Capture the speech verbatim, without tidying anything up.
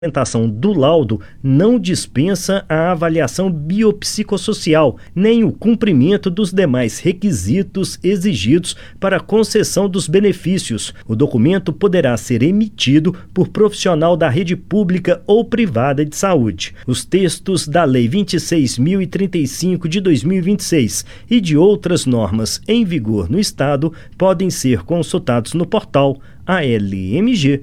A apresentação do laudo não dispensa a avaliação biopsicossocial, nem o cumprimento dos demais requisitos exigidos para a concessão dos benefícios. O documento poderá ser emitido por profissional da rede pública ou privada de saúde. Os textos da Lei vinte e seis mil e trinta e cinco de dois mil e vinte e seis e de outras normas em vigor no Estado podem ser consultados no portal A L M G